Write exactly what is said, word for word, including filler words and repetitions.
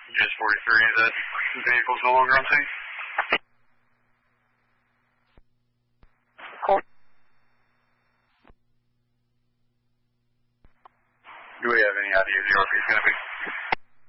Just forty-three, is that vehicle's no longer on scene? Cool. Do we have any idea who the R P is going to be?